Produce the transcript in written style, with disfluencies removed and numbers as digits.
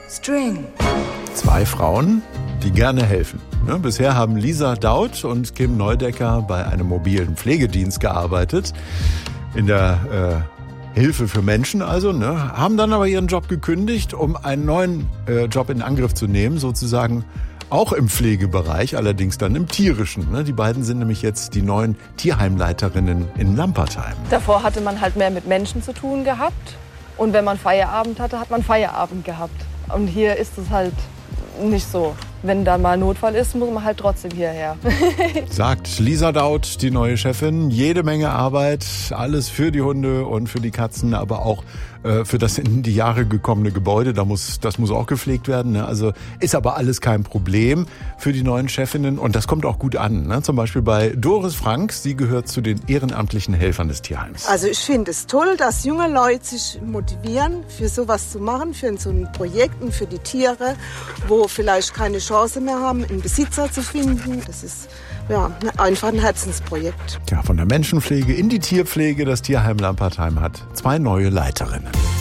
String. 2 Frauen, die gerne helfen. Bisher haben Lisa Daut und Kim Neudecker bei einem mobilen Pflegedienst gearbeitet. In der Hilfe für Menschen also, haben dann aber ihren Job gekündigt, um einen neuen Job in Angriff zu nehmen, sozusagen auch im Pflegebereich, allerdings dann im Tierischen. Die beiden sind nämlich jetzt die neuen Tierheimleiterinnen in Lampertheim. Davor hatte man halt mehr mit Menschen zu tun gehabt und wenn man Feierabend hatte, hat man Feierabend gehabt. Und hier ist es halt nicht so. Wenn da mal Notfall ist, muss man halt trotzdem hierher. Sagt Lisa Daut, die neue Chefin. Jede Menge Arbeit, alles für die Hunde und für die Katzen, aber auch für das in die Jahre gekommene Gebäude. Das muss auch gepflegt werden. Also ist aber alles kein Problem für die neuen Chefinnen und das kommt auch gut an. Zum Beispiel bei Doris Frank, sie gehört zu den ehrenamtlichen Helfern des Tierheims. Also ich finde es toll, dass junge Leute sich motivieren, für sowas zu machen, für so ein Projekt und für die Tiere, wo vielleicht keine Chance mehr haben, einen Besitzer zu finden. Das ist einfach ein Herzensprojekt. Ja, von der Menschenpflege in die Tierpflege. Das Tierheim Lampertheim hat 2 neue Leiterinnen.